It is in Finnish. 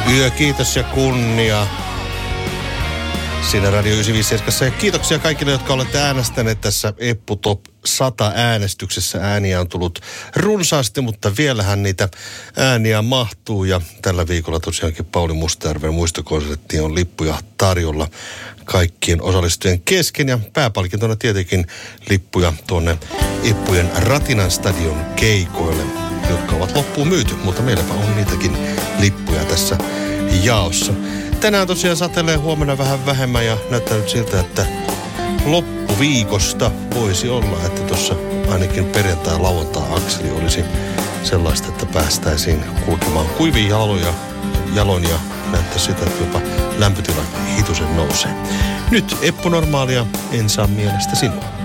Yö, kiitos ja kunnia. Siinä Radio 957. Ja kiitoksia kaikille, jotka olette äänestäneet tässä Eppu Top 100 äänestyksessä. Ääniä on tullut runsaasti, mutta vielähän niitä ääniä mahtuu. Ja tällä viikolla tosiaankin Pauli Mustajärven muistokonserttiin on lippuja tarjolla kaikkien osallistujien kesken. Ja pääpalkintona tietenkin lippuja tuonne Eppujen Ratinan stadion keikoille, jotka ovat loppuun myyty. Mutta meilläpä on niitäkin lippuja tässä jaossa. Tänään tosiaan satelee, huomenna vähän vähemmän ja näyttää nyt siltä, että loppuviikosta voisi olla, että tuossa ainakin perjantai-lauantai-akseli olisi sellaista, että päästäisiin kulkemaan kuivia jaloin ja näyttää sitä, että jopa lämpötila hitusen nousee. Nyt Eppu Normaalia, en saa mielestä sinua.